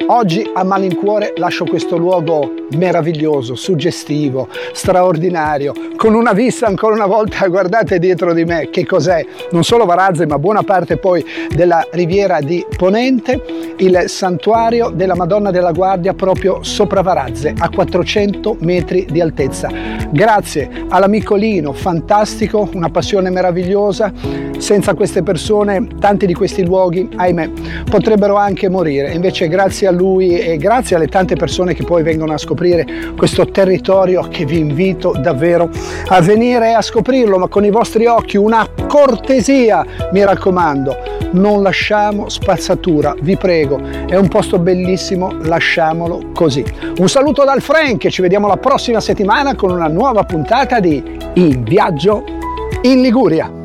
Oggi a malincuore lascio questo luogo meraviglioso, suggestivo, straordinario, con una vista ancora una volta, guardate dietro di me che cos'è, non solo Varazze ma buona parte poi della riviera di Ponente, il santuario della Madonna della Guardia proprio sopra Varazze, a 400 metri di altezza. Grazie all'amico Lino, fantastico, una passione meravigliosa. Senza queste persone tanti di questi luoghi, ahimè, potrebbero anche morire. Invece grazie a lui e grazie alle tante persone che poi vengono a scoprire questo territorio, che vi invito davvero a venire a scoprirlo, ma con i vostri occhi, una cortesia, mi raccomando, non lasciamo spazzatura, vi prego, è un posto bellissimo, lasciamolo così. Un saluto dal Frank, ci vediamo la prossima settimana con una nuova puntata di In Viaggio in Liguria.